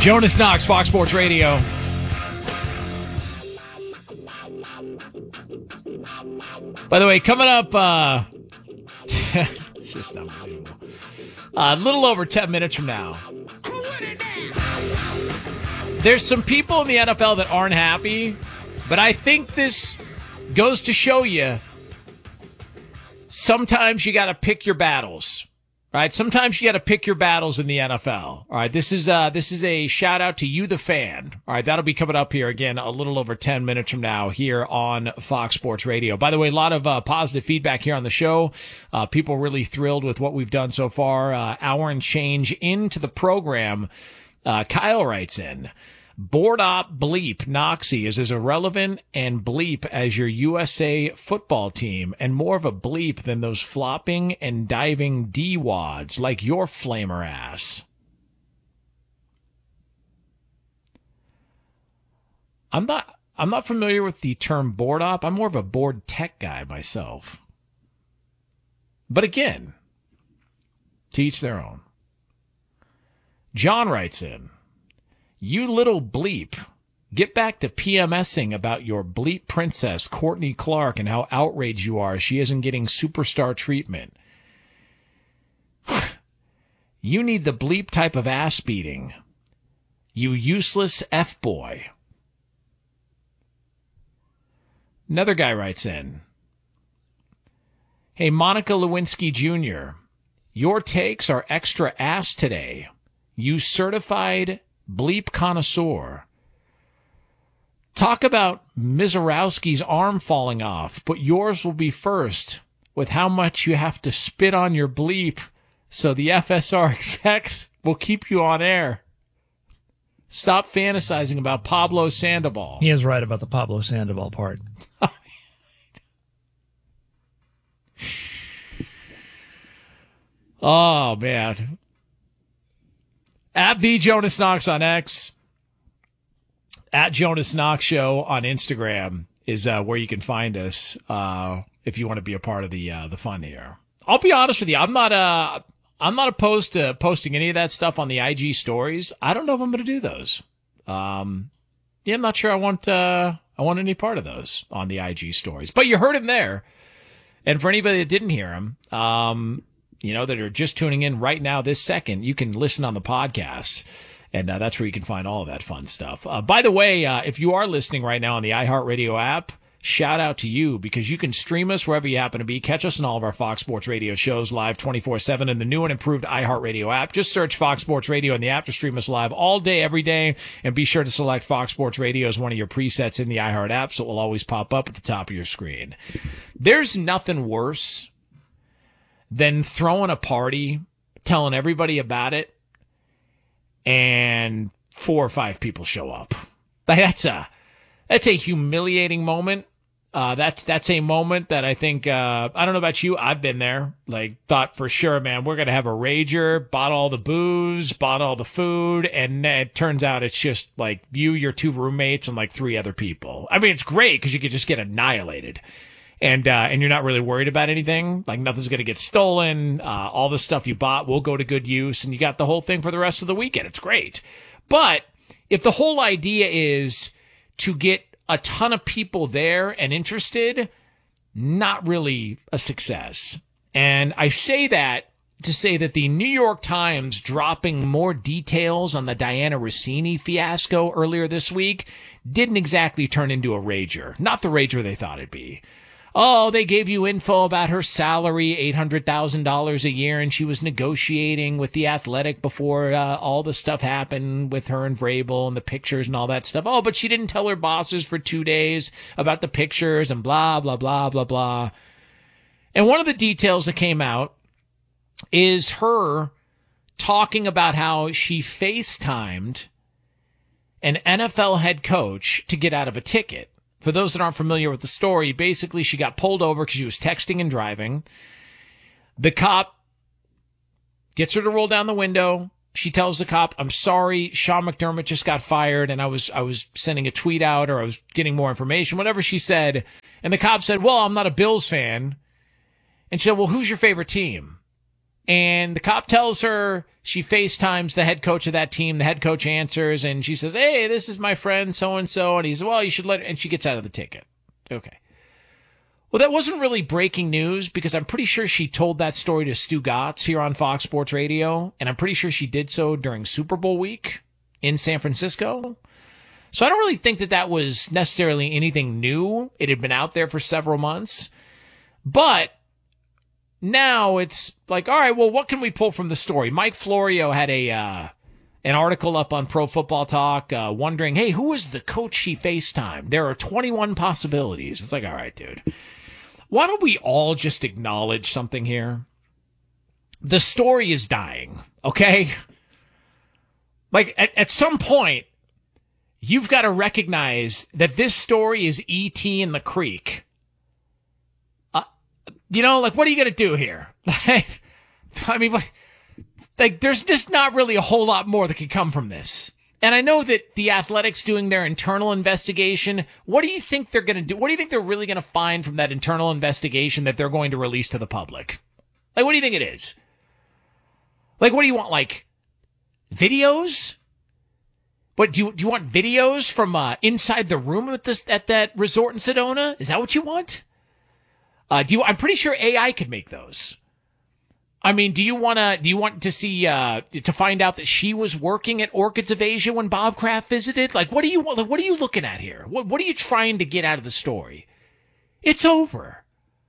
Jonas Knox, Fox Sports Radio. By the way, coming up, it's just unbelievable. A little over 10 minutes from now, there's some people in the NFL that aren't happy, but I think this goes to show you sometimes you got to pick your battles. All right, sometimes you got to pick your battles in the NFL. All right, this is a shout out to you, the fan. All right, that'll be coming up here again a little over 10 minutes from now here on Fox Sports Radio. By the way, a lot of positive feedback here on the show. People really thrilled with what we've done so far. Hour and change into the program. Kyle writes in, board op bleep Noxie is as irrelevant and bleep as your USA football team and more of a bleep than those flopping and diving D-wads like your flamer ass. I'm not familiar with the term board op. I'm more of a board tech guy myself. But again, to each their own. John writes in, you little bleep, get back to PMSing about your bleep princess, Courtney Clark, and how outraged you are she isn't getting superstar treatment. You need the bleep type of ass beating. You useless F-boy. Another guy writes in, hey, Monica Lewinsky Jr., your takes are extra ass today. You certified bleep connoisseur. Talk about Mizorowski's arm falling off, but yours will be first with how much you have to spit on your bleep so the FSR execs will keep you on air. Stop fantasizing about Pablo Sandoval. He is right about the Pablo Sandoval part. Oh, man. At the Jonas Knox on X, at Jonas Knox Show on Instagram is where you can find us if you want to be a part of the fun here. I'll be honest with you, I'm not opposed to posting any of that stuff on the IG stories. I don't know if I'm going to do those. I'm not sure I want any part of those on the IG stories. But you heard him there, and for anybody that didn't hear him, that are just tuning in right now this second, you can listen on the podcast, and that's where you can find all of that fun stuff. By the way, if you are listening right now on the iHeartRadio app, shout out to you because you can stream us wherever you happen to be. Catch us in all of our Fox Sports Radio shows live 24/7 in the new and improved iHeartRadio app. Just search Fox Sports Radio in the app to stream us live all day, every day, and be sure to select Fox Sports Radio as one of your presets in the iHeart app so it will always pop up at the top of your screen. There's nothing worse than throwing a party, telling everybody about it, and 4 or 5 people show up. That's a humiliating moment. That's a moment that I think, I don't know about you, I've been there. Thought for sure, man, we're going to have a rager, bought all the booze, bought all the food, and it turns out it's just you, your 2 roommates, and 3 other people. I mean, it's great because you could just get annihilated. And you're not really worried about anything. Nothing's going to get stolen. All the stuff you bought will go to good use, and you got the whole thing for the rest of the weekend. It's great. But if the whole idea is to get a ton of people there and interested, not really a success. And I say that to say that the New York Times dropping more details on the Diana Rossini fiasco earlier this week didn't exactly turn into a rager. Not the rager they thought it'd be. Oh, they gave you info about her salary, $800,000 a year, and she was negotiating with the Athletic before all the stuff happened with her and Vrabel and the pictures and all that stuff. Oh, but she didn't tell her bosses for 2 days about the pictures and blah, blah, blah, blah, blah. And one of the details that came out is her talking about how she FaceTimed an NFL head coach to get out of a ticket. For those that aren't familiar with the story, basically she got pulled over because she was texting and driving. The cop gets her to roll down the window. She tells the cop, I'm sorry, Sean McDermott just got fired, and I was sending a tweet out, or I was getting more information, whatever she said. And the cop said, well, I'm not a Bills fan. And she said, well, who's your favorite team? And the cop tells her, she FaceTimes the head coach of that team. The head coach answers, and she says, "Hey, this is my friend so-and-so." And he says, "Well, you should let her," and she gets out of the ticket. Okay. Well, that wasn't really breaking news because I'm pretty sure she told that story to Stu Gatz here on Fox Sports Radio, and I'm pretty sure she did so during Super Bowl week in San Francisco. So I don't really think that was necessarily anything new. It had been out there for several months. But now it's like, all right, well, what can we pull from the story? Mike Florio had an article up on Pro Football Talk wondering, hey, who is the coach she FaceTimed? There are 21 possibilities. It's like, all right, dude. Why don't we all just acknowledge something here? The story is dying, okay? Like, at some point, you've got to recognize that this story is E.T. in the creek. Like, what are you going to do here? I mean, like, there's just not really a whole lot more that can come from this. And I know that the Athletics doing their internal investigation, what do you think they're going to do? What do you think they're really going to find from that internal investigation that they're going to release to the public? Like, what do you think it is? Like, what do you want? Like, videos? What, do you want videos from inside the room at that resort in Sedona? Is that what you want? I'm pretty sure AI could make those. I mean, do you want to see, to find out that she was working at Orchids of Asia when Bob Kraft visited? Like, what do you want? Like, what are you looking at here? What are you trying to get out of the story? It's over.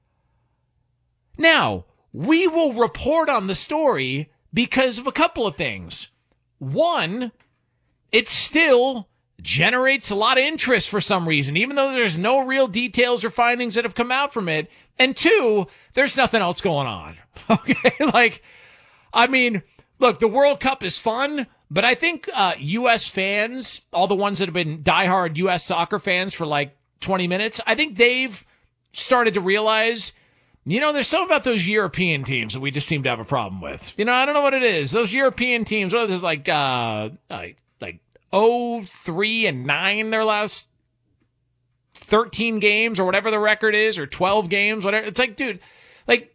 Now, we will report on the story because of a couple of things. One, it still generates a lot of interest for some reason, even though there's no real details or findings that have come out from it. And two, there's nothing else going on. Okay? Like, I mean, look, the World Cup is fun, but I think U.S. fans, all the ones that have been diehard U.S. soccer fans for like 20 minutes, I think they've started to realize, there's something about those European teams that we just seem to have a problem with. I don't know what it is. Those European teams, what is like 0-3-9 their last 13 games or whatever the record is, or 12 games, whatever. It's like, dude, like,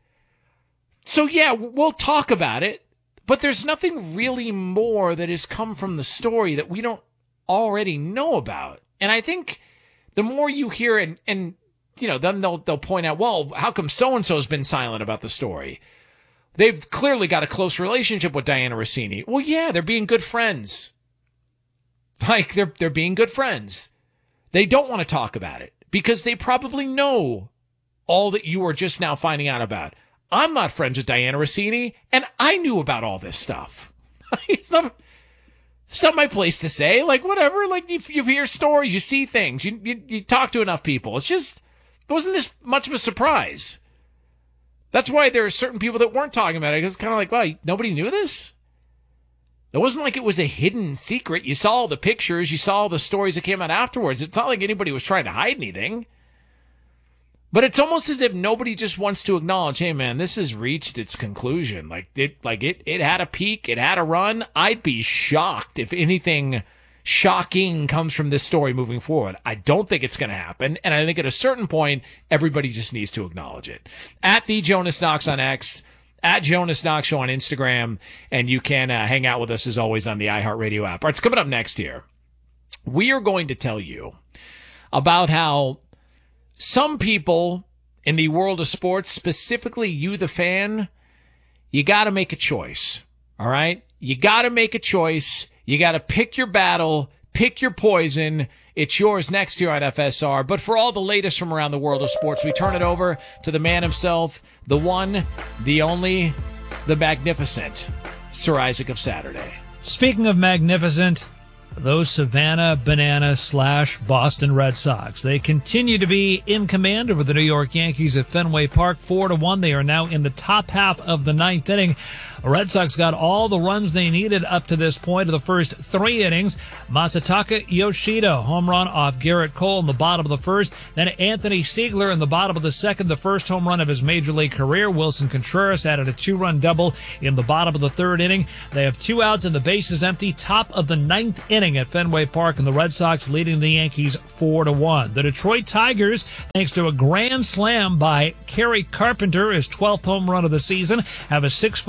so yeah, we'll talk about it, but there's nothing really more that has come from the story that we don't already know about. And I think the more you hear it, and then they'll point out, well, how come so-and-so's been silent about the story? They've clearly got a close relationship with Diana Rossini. Well, yeah, they're being good friends. Like, they're being good friends. They don't want to talk about it because they probably know all that you are just now finding out about. I'm not friends with Diana Rossini, and I knew about all this stuff. It's not my place to say. Like, whatever. Like, you hear stories, you see things, you talk to enough people. It wasn't this much of a surprise. That's why there are certain people that weren't talking about it, because it's kind of like, wow, nobody knew this? It wasn't like it was a hidden secret. You saw all the pictures. You saw all the stories that came out afterwards. It's not like anybody was trying to hide anything. But it's almost as if nobody just wants to acknowledge, hey, man, this has reached its conclusion. It had a peak. It had a run. I'd be shocked if anything shocking comes from this story moving forward. I don't think it's going to happen. And I think at a certain point, everybody just needs to acknowledge it. At the Jonas Knox on X, at Jonas Knox Show on Instagram, and you can hang out with us as always on the iHeartRadio app. All right, it's coming up next here. We are going to tell you about how some people in the world of sports, specifically you, the fan, you got to make a choice. All right? You got to make a choice. You got to pick your battle, pick your poison. It's yours next here on FSR. But for all the latest from around the world of sports, we turn it over to the man himself, the one, the only, the magnificent Sir Isaac of Saturday. Speaking of magnificent, those Savannah Banana / Boston Red Sox. They continue to be in command over the New York Yankees at Fenway Park, 4-1. They are now in the top half of the ninth inning. The Red Sox got all the runs they needed up to this point of the first 3 innings. Masataka Yoshida, home run off Garrett Cole in the bottom of the first. Then Anthony Siegler in the bottom of the second, the first home run of his major league career. Wilson Contreras added a 2-run double in the bottom of the third inning. They have 2 outs and the bases empty. Top of the ninth inning at Fenway Park, and the Red Sox leading the Yankees 4-1. The Detroit Tigers, thanks to a grand slam by Kerry Carpenter, his 12th home run of the season, have a 6-5 lead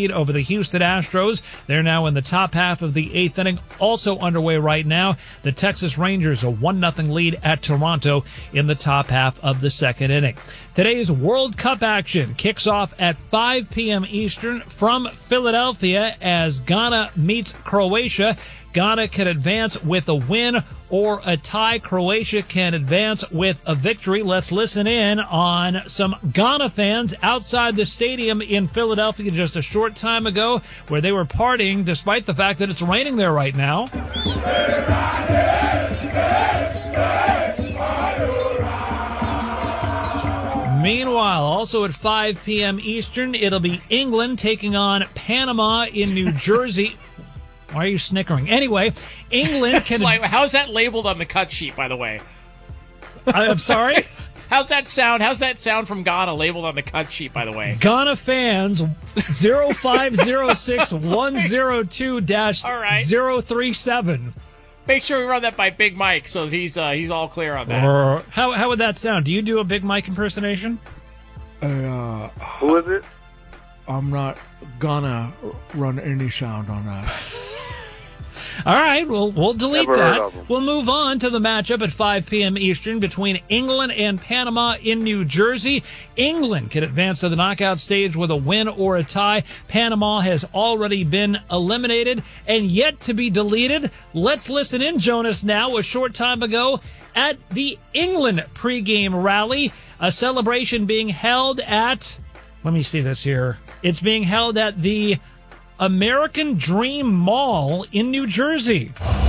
lead over the Houston Astros. They're now in the top half of the 8th inning. Also underway right now, the Texas Rangers a 1-0 lead at Toronto in the top half of the 2nd inning. Today's World Cup action kicks off at 5 p.m. Eastern from Philadelphia as Ghana meets Croatia. Ghana can advance with a win or a tie. Croatia can advance with a victory. Let's listen in on some Ghana fans outside the stadium in Philadelphia just a short time ago, where they were partying despite the fact that it's raining there right now. Meanwhile, also at 5 p.m. Eastern, it'll be England taking on Panama in New Jersey. Why are you snickering? Anyway, England can... How's that labeled on the cut sheet, by the way? I'm sorry? How's that sound? How's that sound from Ghana labeled on the cut sheet, by the way? Ghana fans 0506-102-037. Make sure we run that by Big Mike so he's all clear on that. How would that sound? Do you do a Big Mike impersonation? Who is it? I'm not gonna run any sound on that. All right, we'll delete Never heard that. of him. We'll move on to the matchup at 5 p.m. Eastern between England and Panama in New Jersey. England can advance to the knockout stage with a win or a tie. Panama has already been eliminated and yet to be deleted. Let's listen in, Jonas, now, a short time ago at the England pregame rally, a celebration being held at, let me see this here. It's being held at the American Dream Mall in New Jersey.